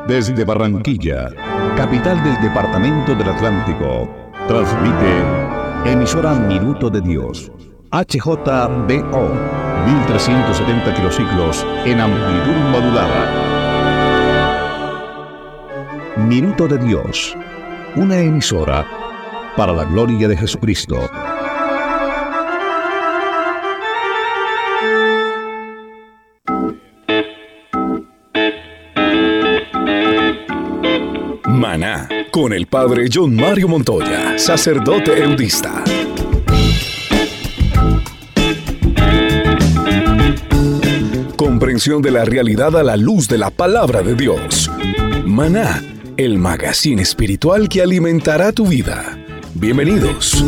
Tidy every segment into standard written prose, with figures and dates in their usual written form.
Desde Barranquilla, capital del departamento del Atlántico, transmite emisora Minuto de Dios, HJBO, 1370 kilociclos en amplitud modulada. Minuto de Dios, una emisora para la gloria de Jesucristo. Maná, con el padre John Mario Montoya, sacerdote eudista. Comprensión de la realidad a la luz de la palabra de Dios. Maná, el magazine espiritual que alimentará tu vida. Bienvenidos.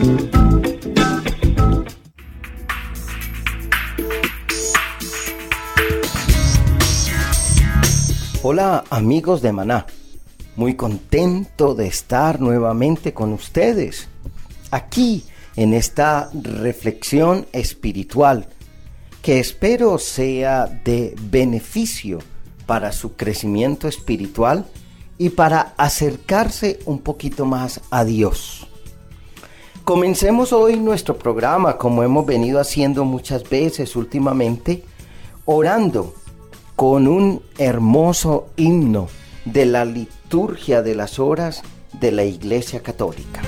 Hola amigos de Maná, muy contento de estar nuevamente con ustedes, aquí en esta reflexión espiritual que espero sea de beneficio para su crecimiento espiritual y para acercarse un poquito más a Dios. Comencemos hoy nuestro programa, como hemos venido haciendo muchas veces últimamente, orando con un hermoso himno de la liturgia de las horas de la Iglesia Católica.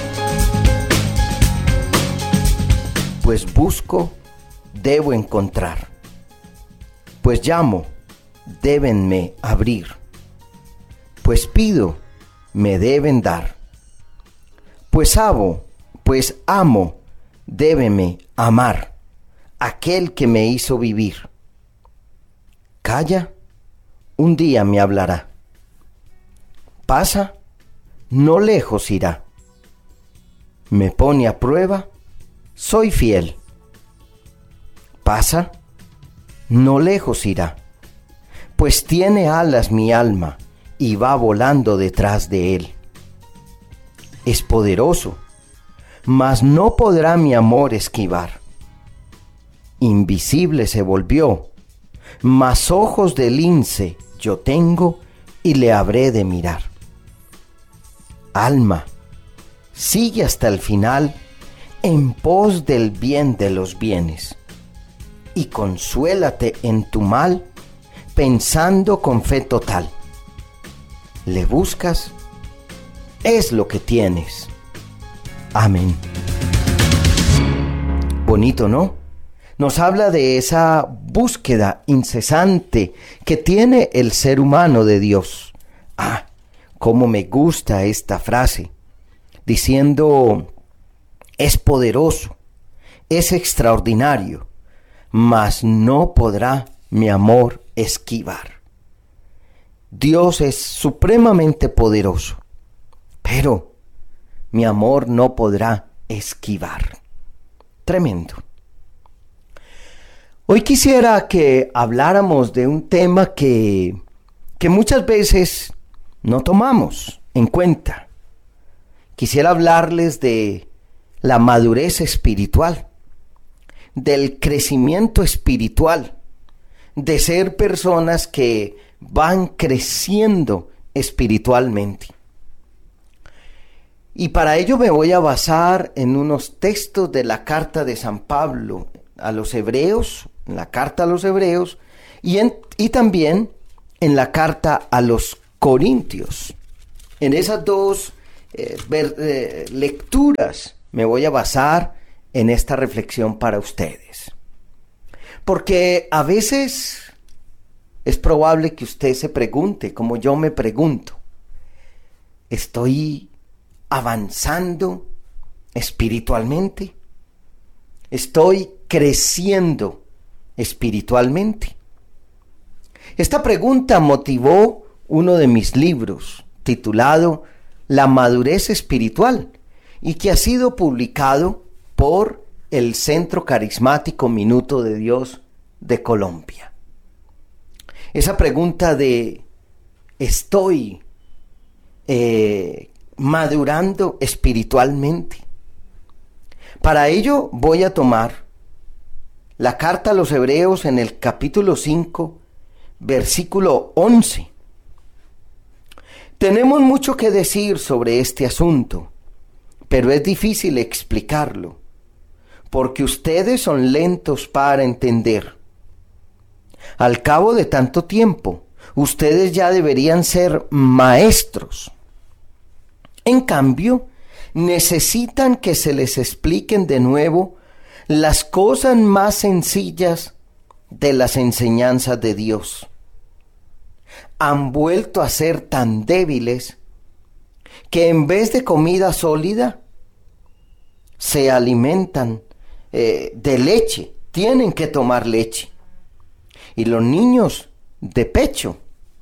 Pues busco, debo encontrar. Pues llamo, débenme abrir. Pues pido, me deben dar. Pues amo, débeme amar, aquel que me hizo vivir. Calla, un día me hablará. Pasa, no lejos irá. Me pone a prueba, soy fiel. Pasa, no lejos irá. Pues tiene alas mi alma y va volando detrás de él. Es poderoso, mas no podrá mi amor esquivar. Invisible se volvió, mas ojos de lince yo tengo y le habré de mirar. Alma, sigue hasta el final en pos del bien de los bienes y consuélate en tu mal pensando con fe total. Le buscas, es lo que tienes. Amén. Bonito, ¿no? Nos habla de esa búsqueda incesante que tiene el ser humano de Dios. Cómo me gusta esta frase, diciendo, es poderoso, es extraordinario, mas no podrá mi amor esquivar. Dios es supremamente poderoso, pero mi amor no podrá esquivar. Tremendo. Hoy quisiera que habláramos de un tema que muchas veces no tomamos en cuenta. Quisiera hablarles de la madurez espiritual, del crecimiento espiritual, de ser personas que van creciendo espiritualmente. Y para ello me voy a basar en unos textos de la carta de San Pablo a los Hebreos, en la carta a los Hebreos, y también en la carta a los Corintios. En esas dos lecturas me voy a basar en esta reflexión para ustedes. Porque a veces es probable que usted se pregunte, como yo me pregunto, ¿estoy avanzando espiritualmente? ¿Estoy creciendo espiritualmente? Esta pregunta motivó uno de mis libros, titulado La madurez espiritual, y que ha sido publicado por el Centro Carismático Minuto de Dios de Colombia. Esa pregunta de ¿estoy madurando espiritualmente? Para ello voy a tomar la carta a los Hebreos en el capítulo 5, versículo 11, Tenemos mucho que decir sobre este asunto, pero es difícil explicarlo, porque ustedes son lentos para entender. Al cabo de tanto tiempo, ustedes ya deberían ser maestros. En cambio, necesitan que se les expliquen de nuevo las cosas más sencillas de las enseñanzas de Dios. Han vuelto a ser tan débiles que en vez de comida sólida se alimentan de leche, tienen que tomar leche. Y los niños de pecho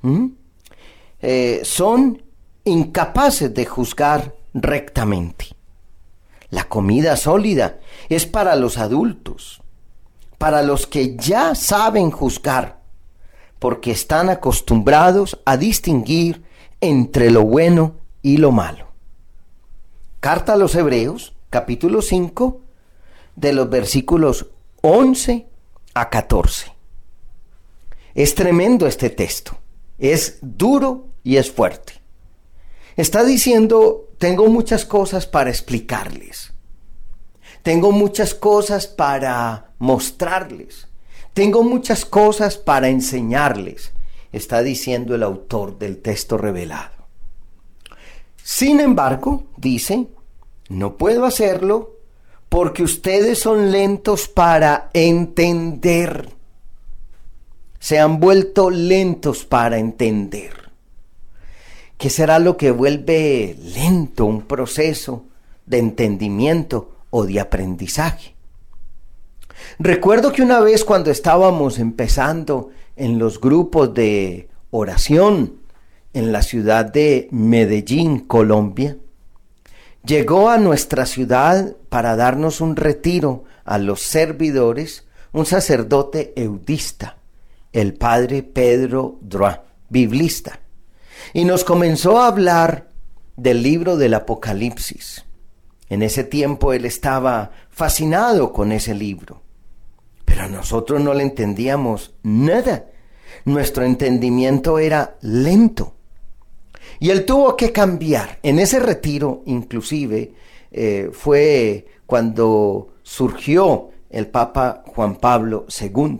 son incapaces de juzgar rectamente. La comida sólida es para los adultos, para los que ya saben juzgar, porque están acostumbrados a distinguir entre lo bueno y lo malo. Carta a los Hebreos, capítulo 5, de los versículos 11 a 14. Es tremendo este texto, es duro y es fuerte. Está diciendo, tengo muchas cosas para explicarles, tengo muchas cosas para mostrarles, tengo muchas cosas para enseñarles, está diciendo el autor del texto revelado. Sin embargo, dice, no puedo hacerlo porque ustedes son lentos para entender. Se han vuelto lentos para entender. ¿Qué será lo que vuelve lento un proceso de entendimiento o de aprendizaje? Recuerdo que una vez cuando estábamos empezando en los grupos de oración en la ciudad de Medellín, Colombia, llegó a nuestra ciudad para darnos un retiro a los servidores un sacerdote eudista, el padre Pedro Droit, biblista, y nos comenzó a hablar del libro del Apocalipsis. En ese tiempo él estaba fascinado con ese libro, pero nosotros no le entendíamos nada. Nuestro entendimiento era lento. Y él tuvo que cambiar. En ese retiro, inclusive, fue cuando surgió el Papa Juan Pablo II.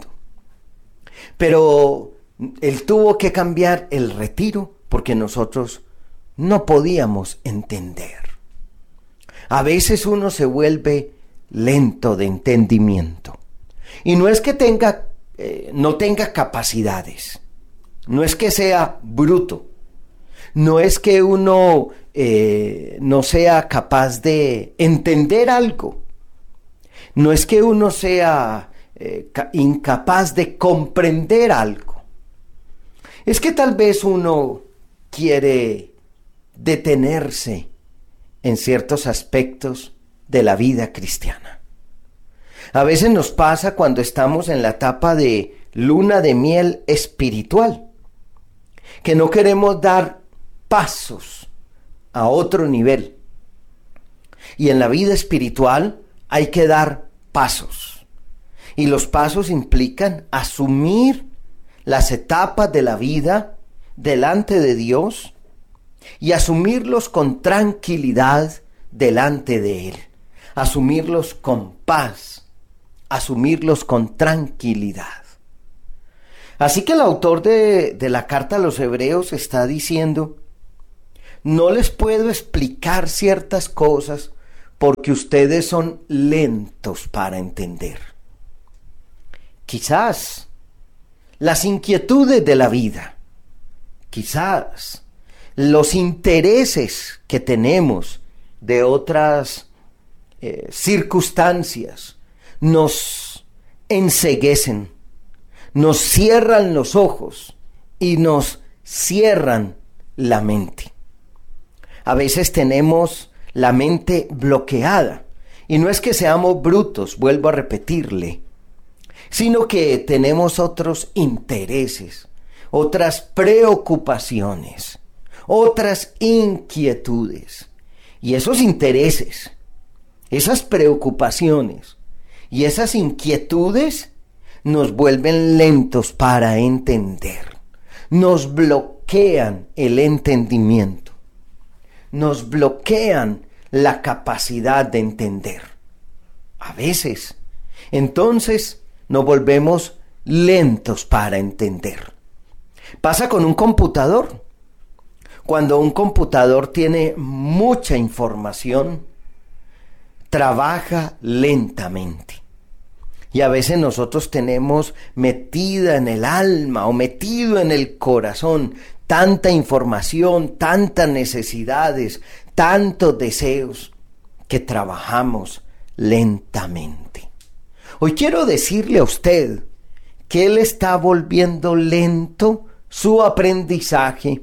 Pero él tuvo que cambiar el retiro porque nosotros no podíamos entender. A veces uno se vuelve lento de entendimiento. Y no es que no tenga capacidades. No es que sea bruto. No es que uno no sea capaz de entender algo. No es que uno sea incapaz de comprender algo. Es que tal vez uno quiere detenerse en ciertos aspectos de la vida cristiana. A veces nos pasa cuando estamos en la etapa de luna de miel espiritual, que no queremos dar pasos a otro nivel. Y en la vida espiritual hay que dar pasos. Y los pasos implican asumir las etapas de la vida delante de Dios y asumirlos con tranquilidad delante de Él. Asumirlos con paz, asumirlos con tranquilidad. Así que el autor de la carta a los Hebreos está diciendo, no les puedo explicar ciertas cosas porque ustedes son lentos para entender. Quizás las inquietudes de la vida, quizás los intereses que tenemos de otras circunstancias nos enceguecen, nos cierran los ojos y nos cierran la mente. A veces tenemos la mente bloqueada y no es que seamos brutos, vuelvo a repetirle, sino que tenemos otros intereses, otras preocupaciones, otras inquietudes. Y esos intereses, esas preocupaciones y esas inquietudes nos vuelven lentos para entender, nos bloquean bloquean el entendimiento, nos bloquean la capacidad de entender. A veces, entonces, nos volvemos lentos para entender. Pasa con un computador. Cuando un computador tiene mucha información, trabaja lentamente. Y a veces nosotros tenemos metida en el alma o metido en el corazón tanta información, tantas necesidades, tantos deseos que trabajamos lentamente. Hoy quiero decirle a usted que él está volviendo lento su aprendizaje.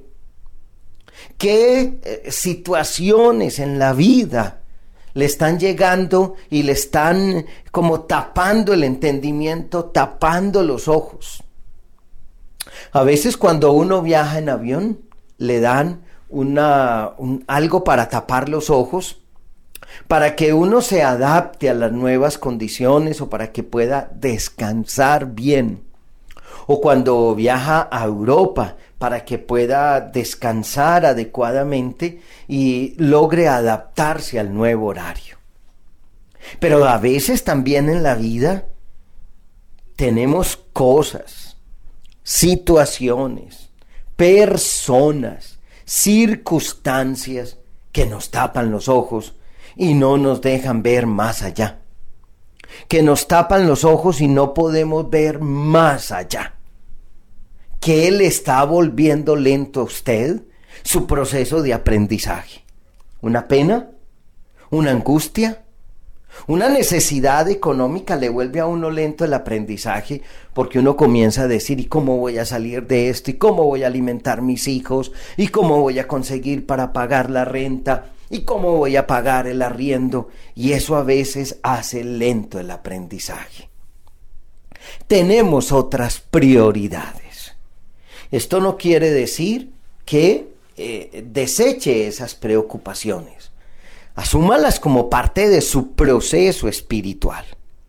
¿Qué situaciones en la vida le están llegando y le están como tapando el entendimiento, tapando los ojos? A veces cuando uno viaja en avión, le dan algo para tapar los ojos, para que uno se adapte a las nuevas condiciones o para que pueda descansar bien. O cuando viaja a Europa, para que pueda descansar adecuadamente y logre adaptarse al nuevo horario. Pero a veces también en la vida tenemos cosas, situaciones, personas, circunstancias que nos tapan los ojos y no nos dejan ver más allá. Que nos tapan los ojos y no podemos ver más allá. ¿Qué le está volviendo lento a usted su proceso de aprendizaje? ¿Una pena? ¿Una angustia? ¿Una necesidad económica le vuelve a uno lento el aprendizaje? Porque uno comienza a decir, ¿y cómo voy a salir de esto? ¿Y cómo voy a alimentar mis hijos? ¿Y cómo voy a conseguir para pagar la renta? ¿Y cómo voy a pagar el arriendo? Y eso a veces hace lento el aprendizaje. Tenemos otras prioridades. Esto no quiere decir que deseche esas preocupaciones. Asúmalas como parte de su proceso espiritual.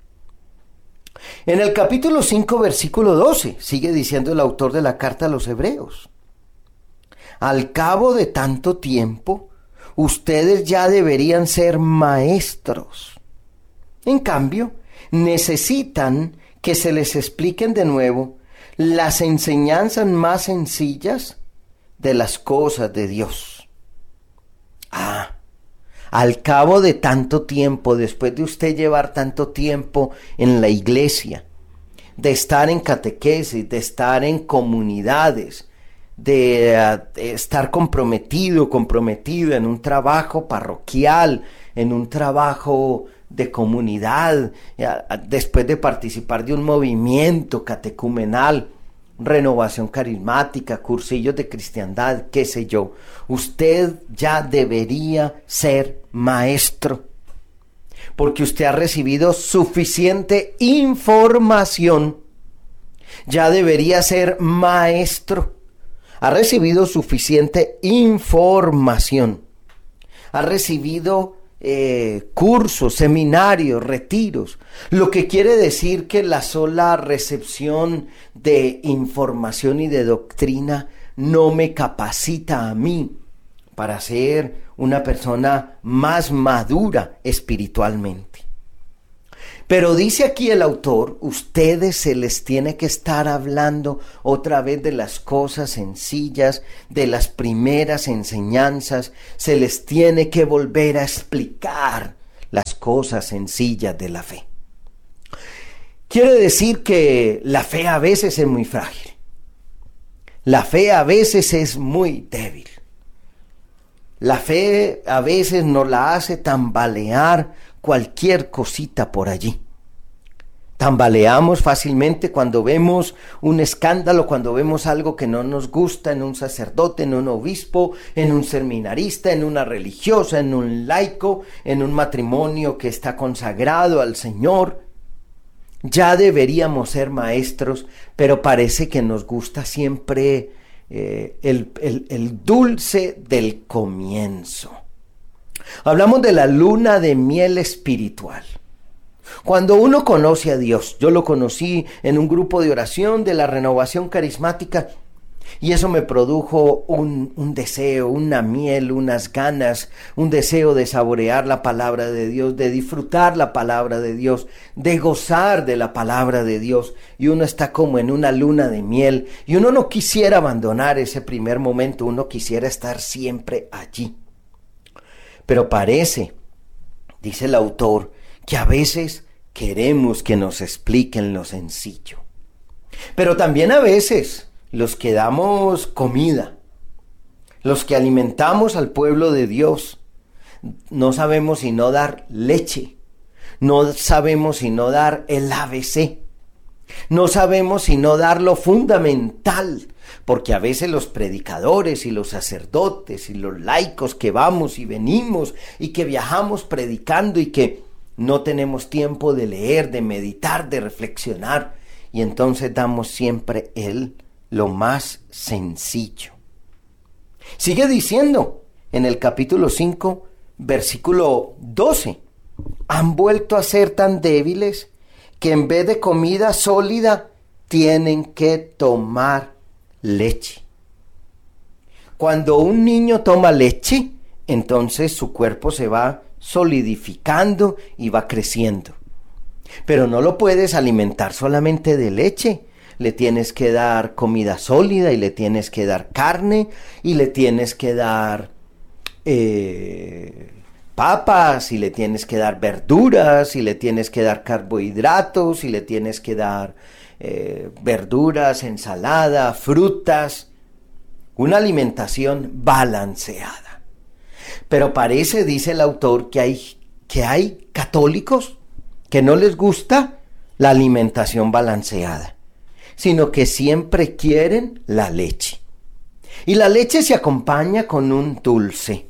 En el capítulo 5, versículo 12, sigue diciendo el autor de la carta a los Hebreos: al cabo de tanto tiempo, ustedes ya deberían ser maestros. En cambio, necesitan que se les expliquen de nuevo las enseñanzas más sencillas de las cosas de Dios. Al cabo de tanto tiempo, después de usted llevar tanto tiempo en la iglesia, de estar en catequesis, de estar en comunidades, de estar comprometida en un trabajo parroquial, en un trabajo de comunidad, después de participar de un movimiento catecumenal, renovación carismática, cursillos de cristiandad, qué sé yo, usted ya debería ser maestro, porque usted ha recibido suficiente información. Ya debería ser maestro. Ha recibido suficiente información. Ha recibido cursos, seminarios, retiros. Lo que quiere decir que la sola recepción de información y de doctrina no me capacita a mí para ser una persona más madura espiritualmente. Pero dice aquí el autor, ustedes se les tiene que estar hablando otra vez de las cosas sencillas, de las primeras enseñanzas, se les tiene que volver a explicar las cosas sencillas de la fe. Quiere decir que la fe a veces es muy frágil, la fe a veces es muy débil, la fe a veces nos la hace tambalear cualquier cosita por allí. Tambaleamos fácilmente cuando vemos un escándalo, cuando vemos algo que no nos gusta en un sacerdote, en un obispo, en un seminarista, en una religiosa, en un laico, en un matrimonio que está consagrado al Señor. Ya deberíamos ser maestros, pero parece que nos gusta siempre el dulce del comienzo. Hablamos de la luna de miel espiritual. Cuando uno conoce a Dios, yo lo conocí en un grupo de oración de la renovación carismática, Y eso me produjo un deseo, una miel, unas ganas, un deseo de saborear la palabra de Dios, de disfrutar la palabra de Dios, de gozar de la palabra de Dios. Y uno está como en una luna de miel y uno no quisiera abandonar ese primer momento, uno quisiera estar siempre allí. Pero parece, dice el autor, que a veces queremos que nos expliquen lo sencillo. Pero también a veces los que damos comida, los que alimentamos al pueblo de Dios, no sabemos sino dar leche, no sabemos sino dar el ABC, no sabemos sino dar lo fundamental, porque a veces los predicadores y los sacerdotes y los laicos que vamos y venimos y que viajamos predicando y que no tenemos tiempo de leer, de meditar, de reflexionar, y entonces damos siempre lo más sencillo. Sigue diciendo en el capítulo 5, versículo 12, han vuelto a ser tan débiles que en vez de comida sólida tienen que tomar leche. Cuando un niño toma leche, entonces su cuerpo se va solidificando y va creciendo. Pero no lo puedes alimentar solamente de leche. Le tienes que dar comida sólida y le tienes que dar carne y le tienes que dar papas y le tienes que dar verduras y le tienes que dar carbohidratos y le tienes que dar verduras, ensalada, frutas. Una alimentación balanceada. Pero parece, dice el autor, que hay católicos que no les gusta la alimentación balanceada, sino que siempre quieren la leche. Y la leche se acompaña con un dulce,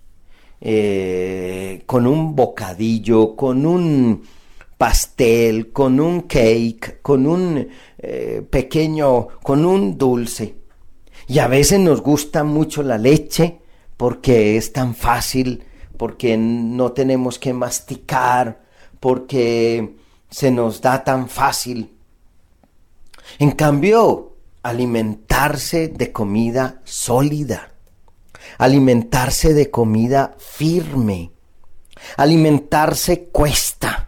con un bocadillo, con un pastel, con un cake, con un con un dulce. Y a veces nos gusta mucho la leche porque es tan fácil, porque no tenemos que masticar, porque se nos da tan fácil. En cambio, alimentarse de comida sólida, alimentarse de comida firme, alimentarse cuesta.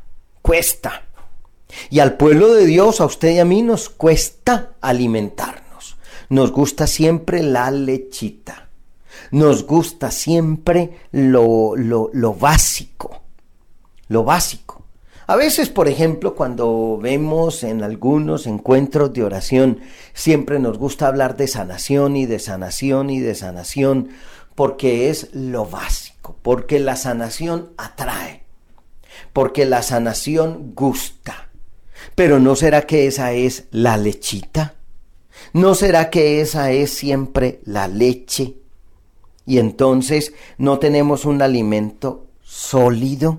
Y al pueblo de Dios, a usted y a mí, nos cuesta alimentarnos. Nos gusta siempre la lechita. Nos gusta siempre lo básico. Lo básico. A veces, por ejemplo, cuando vemos en algunos encuentros de oración, siempre nos gusta hablar de sanación y de sanación y de sanación, porque es lo básico, porque la sanación atrae, porque la sanación gusta. Pero ¿no será que esa es la lechita? ¿No será que esa es siempre la leche? Y entonces no tenemos un alimento sólido.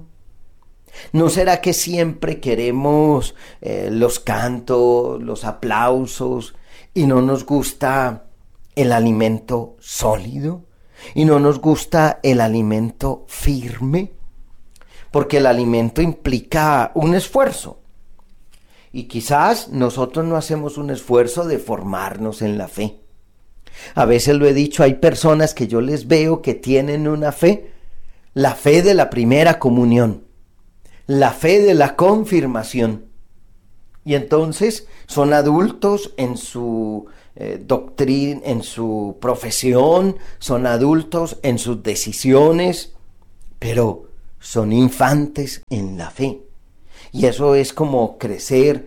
¿No será que siempre queremos los cantos, los aplausos y no nos gusta el alimento sólido? ¿Y no nos gusta el alimento firme? Porque el alimento implica un esfuerzo. Y quizás nosotros no hacemos un esfuerzo de formarnos en la fe. A veces lo he dicho, hay personas que yo les veo que tienen una fe, la fe de la primera comunión, la fe de la confirmación. Y entonces son adultos en su doctrina, en su profesión, son adultos en sus decisiones, pero son infantes en la fe. Y eso es como crecer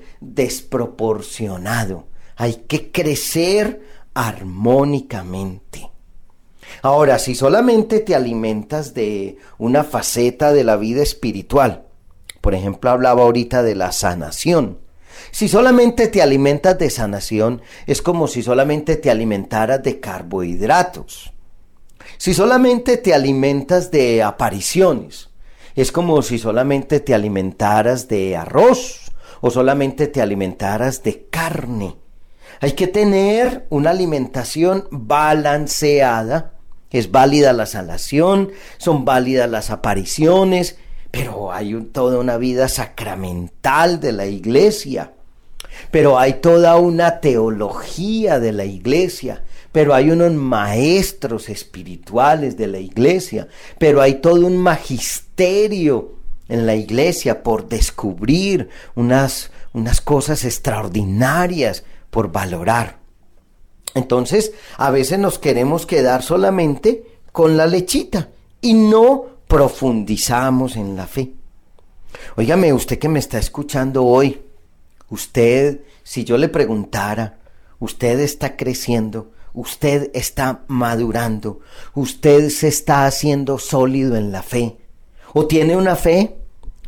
desproporcionado. Hay que crecer armónicamente. Ahora, si solamente te alimentas de una faceta de la vida espiritual, por ejemplo, hablaba ahorita de la sanación. Si solamente te alimentas de sanación, es como si solamente te alimentaras de carbohidratos. Si solamente te alimentas de apariciones, es como si solamente te alimentaras de arroz o solamente te alimentaras de carne. Hay que tener una alimentación balanceada. Es válida la sanación, son válidas las apariciones, pero hay toda una vida sacramental de la iglesia. Pero hay toda una teología de la iglesia. pero hay unos maestros espirituales de la iglesia, pero hay todo un magisterio en la iglesia por descubrir, unas cosas extraordinarias por valorar. Entonces, a veces nos queremos quedar solamente con la lechita y no profundizamos en la fe. Óigame, usted que me está escuchando hoy, usted, si yo le preguntara, usted está creciendo, usted está madurando, usted se está haciendo sólido en la fe, o tiene una fe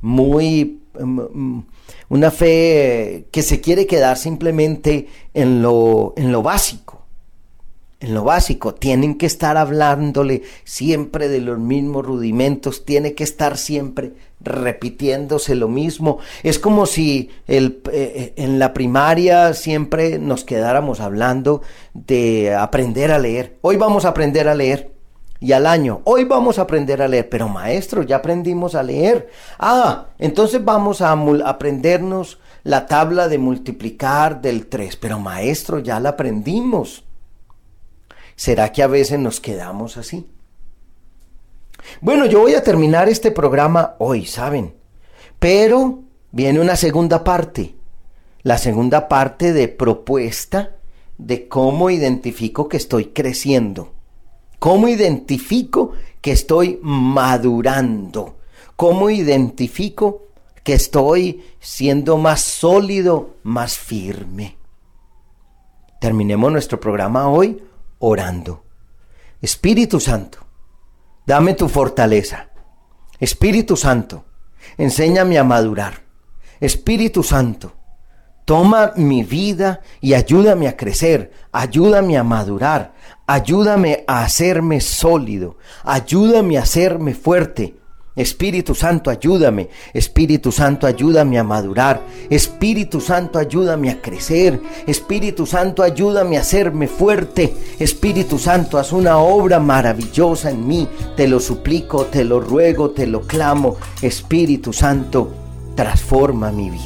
una fe que se quiere quedar simplemente en lo básico. En lo básico, tienen que estar hablándole siempre de los mismos rudimentos, tiene que estar siempre repitiéndose lo mismo. Es como si en la primaria siempre nos quedáramos hablando de aprender a leer. Hoy vamos a aprender a leer. Y al año, hoy vamos a aprender a leer. Pero maestro, ya aprendimos a leer. Entonces vamos a aprendernos la tabla de multiplicar del 3. Pero maestro, ya la aprendimos. ¿Será que a veces nos quedamos así? Bueno, yo voy a terminar este programa hoy, ¿saben? Pero viene una segunda parte. La segunda parte de propuesta de cómo identifico que estoy creciendo. ¿Cómo identifico que estoy madurando? ¿Cómo identifico que estoy siendo más sólido, más firme? Terminemos nuestro programa hoy orando. Espíritu Santo, dame tu fortaleza. Espíritu Santo, enséñame a madurar. Espíritu Santo, toma mi vida y ayúdame a crecer, ayúdame a madurar, ayúdame a hacerme sólido, ayúdame a hacerme fuerte. Espíritu Santo, ayúdame. Espíritu Santo, ayúdame a madurar. Espíritu Santo, ayúdame a crecer. Espíritu Santo, ayúdame a hacerme fuerte. Espíritu Santo, haz una obra maravillosa en mí. Te lo suplico, te lo ruego, te lo clamo. Espíritu Santo, transforma mi vida.